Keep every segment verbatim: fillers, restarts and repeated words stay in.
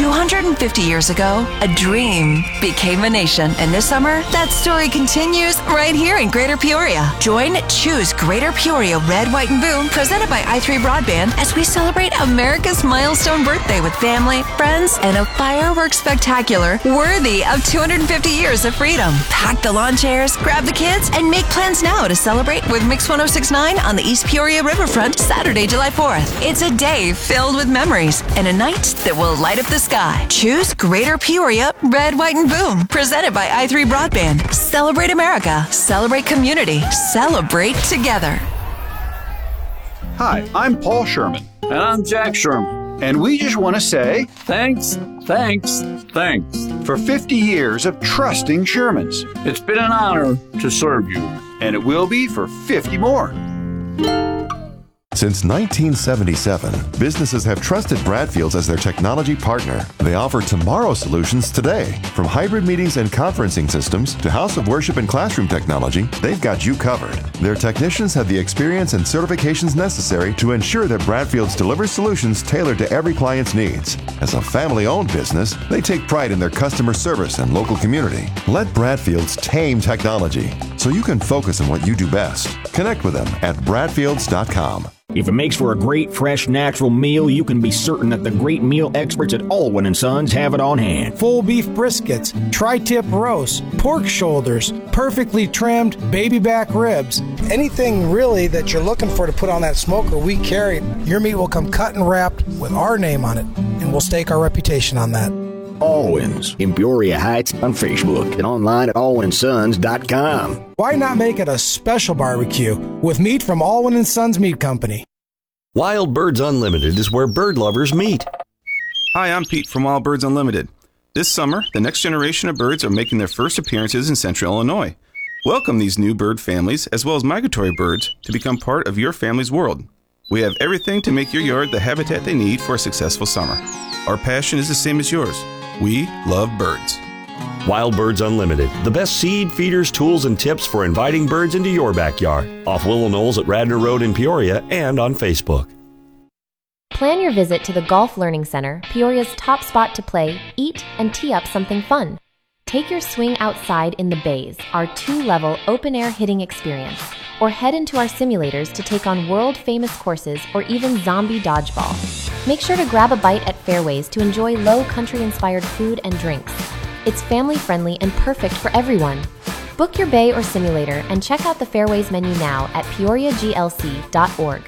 two hundred fifty years ago, a dream became a nation. And this summer, that story continues right here in Greater Peoria. Join Choose Greater Peoria Red, White, and Boom, presented by i three Broadband, as we celebrate America's milestone birthday with family, friends, and a fireworks spectacular worthy of two hundred fifty years of freedom. Pack the lawn chairs, grab the kids, and make plans now to celebrate with Mix one oh six point nine on the East Peoria Riverfront Saturday, July fourth. It's a day filled with memories and a night that will light up the sky. Choose Greater Peoria Red, White, and Boom, presented by i three Broadband. Celebrate America. Celebrate community. Celebrate together. Hi, I'm Paul Sherman. And I'm Jack Sherman. And we just want to say thanks, thanks, thanks for fifty years of trusting Shermans. It's been an honor to serve you. And it will be for fifty more. Since nineteen seventy-seven, businesses have trusted Bradfields as their technology partner. They offer tomorrow solutions today. From hybrid meetings and conferencing systems to house of worship and classroom technology, they've got you covered. Their technicians have the experience and certifications necessary to ensure that Bradfields delivers solutions tailored to every client's needs. As a family-owned business, they take pride in their customer service and local community. Let Bradfields tame technology so you can focus on what you do best. Connect with them at bradfields dot com. If it makes for a great, fresh, natural meal, you can be certain that the great meal experts at Alwyn and Sons have it on hand. Full beef briskets, tri-tip roasts, pork shoulders, perfectly trimmed baby back ribs. Anything really that you're looking for to put on that smoker, we carry. Your meat will come cut and wrapped with our name on it, and we'll stake our reputation on that. Alwyn's in Peoria Heights on Facebook and online at alwyn sons dot com. Why not make it a special barbecue with meat from Alwyn and Sons Meat Company? Wild Birds Unlimited is where bird lovers meet. Hi, I'm Pete from Wild Birds Unlimited. This summer, the next generation of birds are making their first appearances in Central Illinois. Welcome these new bird families, as well as migratory birds, to become part of your family's world. We have everything to make your yard the habitat they need for a successful summer. Our passion is the same as yours. We love birds. Wild Birds Unlimited, the best seed, feeders, tools, and tips for inviting birds into your backyard. Off Willow Knolls at Radnor Road in Peoria and on Facebook. Plan your visit to the Golf Learning Center, Peoria's top spot to play, eat, and tee up something fun. Take your swing outside in the bays, our two-level open-air hitting experience, or head into our simulators to take on world-famous courses or even zombie dodgeball. Make sure to grab a bite at Fairways to enjoy low country-inspired food and drinks. It's family-friendly and perfect for everyone. Book your bay or simulator and check out the Fairways menu now at peoria g l c dot org.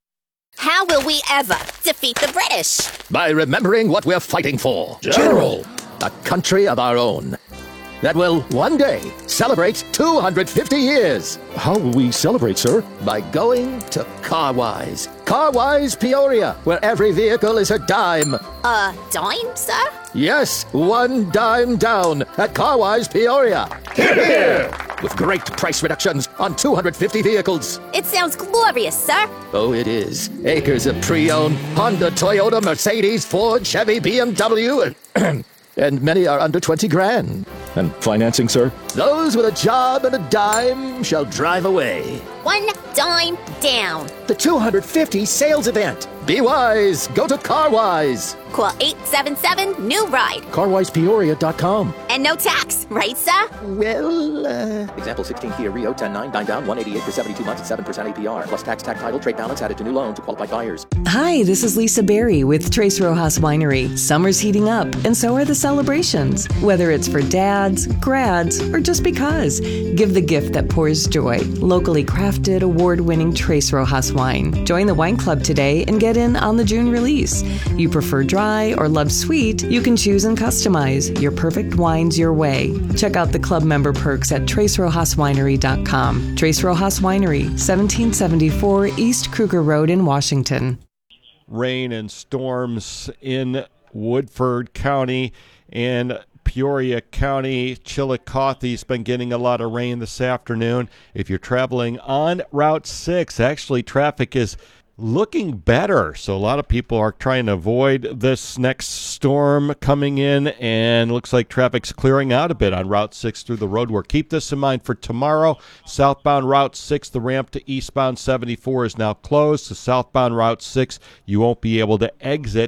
How will we ever defeat the British? By remembering what we're fighting for. General. A country of our own that will one day celebrate two hundred fifty years. How will we celebrate, sir? By going to Carwise. Carwise Peoria, where every vehicle is a dime. A dime, sir? Yes, one dime down at Carwise Peoria. Hear, hear! With great price reductions on two hundred fifty vehicles. It sounds glorious, sir. Oh, it is. Acres of pre-owned Honda, Toyota, Mercedes, Ford, Chevy, B M W, and, and many are under twenty grand. And financing, sir? Those with a job and a dime shall drive away. One dime down. The two hundred fifty sales event. Be wise. Go to Carwise. Call eight seven seven, new ride. carwise peoria dot com. And no tax, right, sir? Well, uh... Example sixteen Kia Rio, ten nine, nine down, one eighty-eight for seventy-two months at seven percent A P R. Plus tax, tax title, trade balance added to new loan to qualified buyers. Hi, this is Lisa Berry with Tres Rojas Winery. Summer's heating up, and so are the celebrations. Whether it's for dads, grads, or just because, give the gift that pours joy. Locally crafted, award-winning Tres Rojas wine. Join the wine club today and get in on the June release. You prefer dry or love sweet, you can choose and customize your perfect wines your way. Check out the club member perks at tres rojas winery dot com. Tres Rojas Winery, seventeen seventy-four East Kruger Road in Washington. Rain and storms in Woodford County and Peoria County. Chillicothe's been getting a lot of rain this afternoon. If you're traveling on Route six, actually traffic is looking better. So a lot of people are trying to avoid this next storm coming in, and looks like traffic's clearing out a bit on Route six through the roadwork. Keep this in mind for tomorrow. Southbound Route six, the ramp to eastbound seventy-four is now closed. So southbound Route six, you won't be able to exit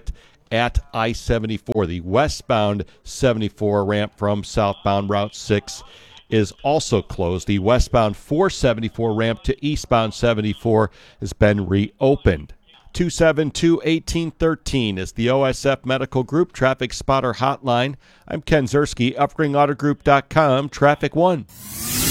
at I seventy-four. The westbound seventy-four ramp from southbound Route six is also closed. The westbound four seventy-four ramp to eastbound seventy-four has been reopened. two seven two, one eight one three is the O S F Medical Group Traffic Spotter Hotline. I'm Ken Zerski, upgrading auto group dot com, Traffic One.